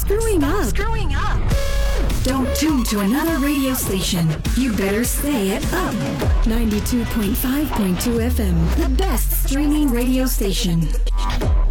screwing up. Don't tune to another radio station. You better stay at Up 92.5.2 FM, the best streaming radio station.